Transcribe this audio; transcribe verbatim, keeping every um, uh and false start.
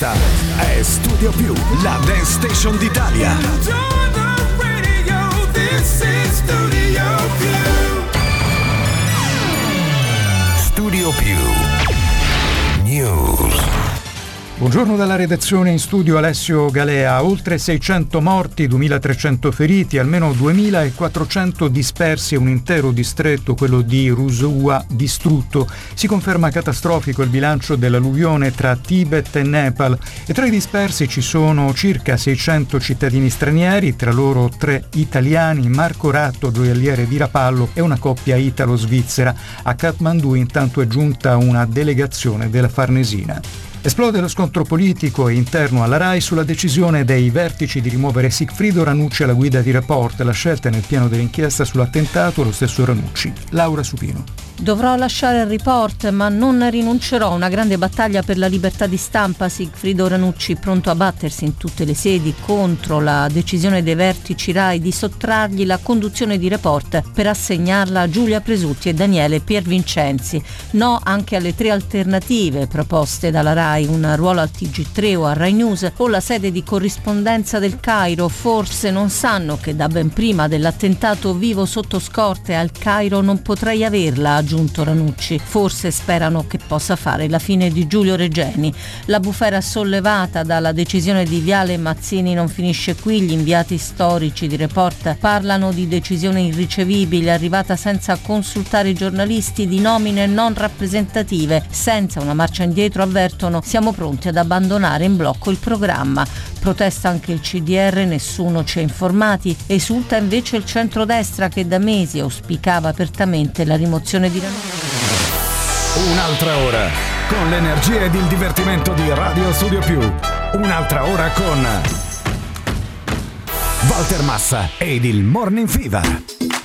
Questa è Studio Più, la dance station d'Italia. Studio Più News. Buongiorno dalla redazione, in studio Alessio Galea. Oltre seicento morti, duemilatrecento feriti, almeno duemilaquattrocento dispersi e un intero distretto, quello di Rusua, distrutto. Si conferma catastrofico il bilancio dell'alluvione tra Tibet e Nepal e tra i dispersi ci sono circa seicento cittadini stranieri, tra loro tre italiani, Marco Ratto, gioielliere di Rapallo, e una coppia italo-svizzera. A Kathmandu intanto è giunta una delegazione della Farnesina. Esplode lo scontro politico e interno alla RAI sulla decisione dei vertici di rimuovere Sigfrido Ranucci alla guida di Report. La scelta è nel piano dell'inchiesta sull'attentato allo stesso Ranucci. Laura Supino. Dovrò lasciare il Report, ma non rinuncerò. Una grande battaglia per la libertà di stampa. Sigfrido Ranucci pronto a battersi in tutte le sedi contro la decisione dei vertici RAI di sottrargli la conduzione di Report per assegnarla a Giulia Presutti e Daniele Piervincenzi. No anche alle tre alternative proposte dalla RAI, un ruolo al T G tre o a Rai News o la sede di corrispondenza del Cairo. Forse non sanno che da ben prima dell'attentato vivo sotto scorte al Cairo non potrei averla, ha aggiunto Ranucci. Forse sperano che possa fare la fine di Giulio Regeni. La bufera sollevata dalla decisione di Viale Mazzini non finisce qui. Gli inviati storici di Report parlano di decisione irricevibile arrivata senza consultare i giornalisti, di nomine non rappresentative. Senza una marcia indietro, avvertono: siamo pronti ad abbandonare in blocco il programma. Protesta anche il C D R, nessuno ci ha informati. Esulta invece il centrodestra, che da mesi auspicava apertamente la rimozione di Ranucci. Un'altra ora con l'energia ed il divertimento di Radio Studio Più. Un'altra ora con Walter Massa ed il Morning Fever.